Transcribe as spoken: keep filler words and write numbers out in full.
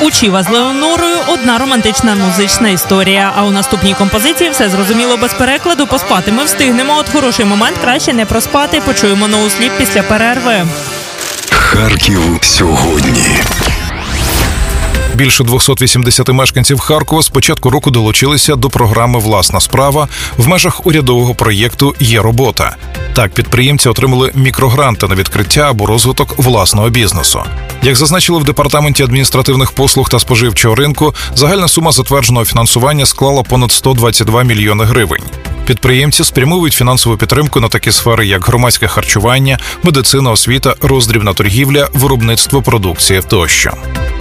Учіва з Леонорою – одна романтична музична історія. А у наступній композиції все зрозуміло без перекладу. Поспати ми встигнемо. От хороший момент краще не проспати. Почуємо ноусліп після перерви. Харків сьогодні. Більше двісті вісімдесят мешканців Харкова з початку року долучилися до програми «Власна справа» в межах урядового проєкту «Є робота». Так, підприємці отримали мікрогранти на відкриття або розвиток власного бізнесу. Як зазначили в Департаменті адміністративних послуг та споживчого ринку, загальна сума затвердженого фінансування склала понад сто двадцять два мільйони гривень. Підприємці спрямовують фінансову підтримку на такі сфери, як громадське харчування, медицина, освіта, роздрібна торгівля, виробництво продукції тощо.